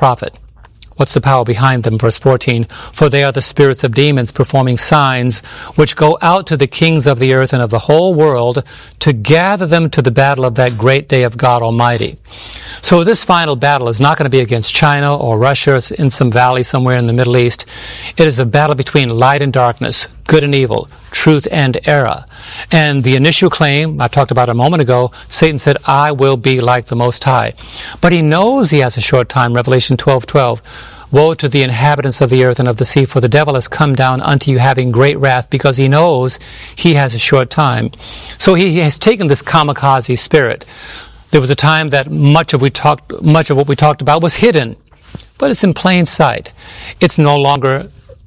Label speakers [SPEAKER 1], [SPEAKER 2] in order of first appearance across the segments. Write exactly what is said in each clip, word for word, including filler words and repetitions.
[SPEAKER 1] prophet. What's the power behind them? Verse fourteen, for they are the spirits of demons performing signs, which go out to the kings of the earth and of the whole world to gather them to the battle of that great day of God Almighty. So this final battle is not going to be against China or Russia in some valley somewhere in the Middle East. It is a battle between light and darkness, good and evil, truth and error. And the initial claim, I talked about a moment ago, Satan said, I will be like the Most High. But he knows he has a short time, Revelation twelve twelve. Woe to the inhabitants of the earth and of the sea, for the devil has come down unto you having great wrath, because he knows he has a short time. So he has taken this kamikaze spirit. There was a time that much of we talked, much of what we talked about was hidden, but it's in plain sight. It's no longer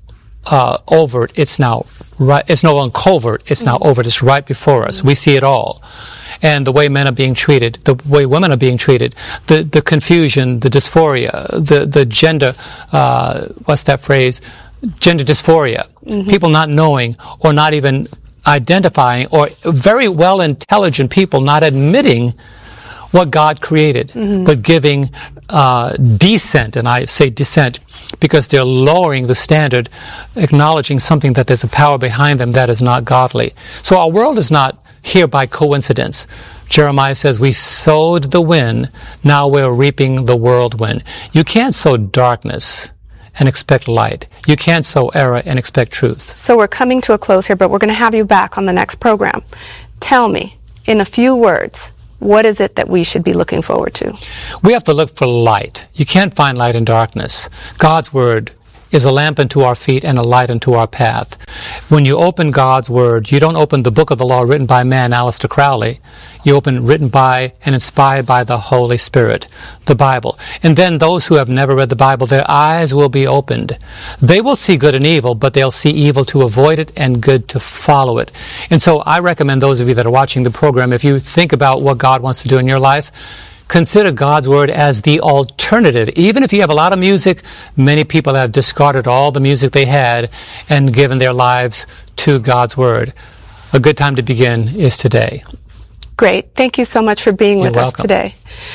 [SPEAKER 1] uh, overt. It's now right. It's no longer covert. It's now overt. It's right before us. We see it all. And the way men are being treated, the way women are being treated, the, the confusion, the dysphoria, the, the gender, uh, what's that phrase? Gender dysphoria. Mm-hmm. People not knowing or not even identifying, or very well intelligent people not admitting what God created, mm-hmm. but giving uh, descent, and I say descent because they're lowering the standard, acknowledging something that there's a power behind them that is not godly. So our world is not here by coincidence. Jeremiah says, we sowed the wind, now we're reaping the whirlwind. You can't sow darkness and expect light. You can't sow error and expect truth.
[SPEAKER 2] So we're coming to a close here, but we're going to have you back on the next program. Tell me, in a few words, what is it that we should be looking forward to?
[SPEAKER 1] We have to look for light. You can't find light in darkness. God's Word is a lamp unto our feet and a light unto our path. When you open God's Word, you don't open the book of the law written by man, Aleister Crowley. You open written by and inspired by the Holy Spirit, the Bible. And then those who have never read the Bible, their eyes will be opened. They will see good and evil, but they'll see evil to avoid it and good to follow it. And so I recommend those of you that are watching the program, if you think about what God wants to do in your life, consider God's Word as the alternative. Even if you have a lot of music, many people have discarded all the music they had and given their lives to God's Word. A good time to begin is today.
[SPEAKER 2] Great. Thank you so much for being with
[SPEAKER 1] You're
[SPEAKER 2] us
[SPEAKER 1] welcome.
[SPEAKER 2] today.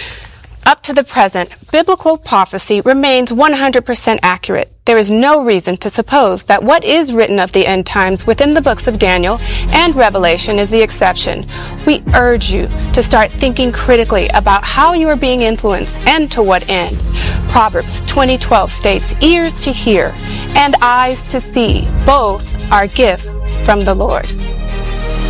[SPEAKER 2] Up to the present, biblical prophecy remains one hundred percent accurate. There is no reason to suppose that what is written of the end times within the books of Daniel and Revelation is the exception. We urge you to start thinking critically about how you are being influenced and to what end. Proverbs twenty twelve states, ears to hear and eyes to see, both are gifts from the Lord.